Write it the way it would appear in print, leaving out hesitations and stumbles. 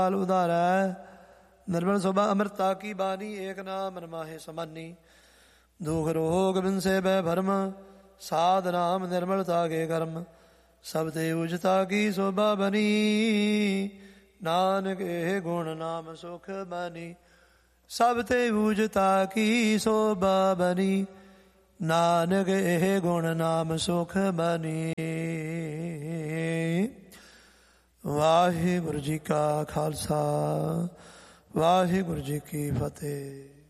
ਉਧਾਰੈ। ਨਿਰਮਲ ਸੋਭਾ ਅੰਮ੍ਰਿਤਾ ਕੀ ਬਾਣੀ, ਏਕ ਨਾਮ ਮਨ ਮਾਹੇ ਸਮਾਨੀ। ਦੁਖ ਰੋਗ ਬਿਨਸੇ ਬੈ ਭਰਮ, ਸਾਧ ਨਾਮ ਨਿਰਮਲਤਾ ਕੇ ਕਰਮ। ਸਭ ਤੇ ਉਜਤਾ ਕੀ ਸੋਭਾ ਬਨੀ, ਨਾਨਕ ਇਹ ਗੁਣ ਨਾਮ ਸੁਖ ਬਨੀ। ਸਭ ਤੇ ਉਜਤਾ ਕੀ ਸੋਭਾ ਬਨੀ, ਨਾਨਕ ਇਹ ਗੁਣ ਨਾਮ ਸੁਖ ਬਨੀ। ਵਾਹਿਗੁਰੂ ਜੀ ਕਾ ਖਾਲਸਾ, ਵਾਹਿਗੁਰੂ ਜੀ ਕੀ ਫਤਿਹ।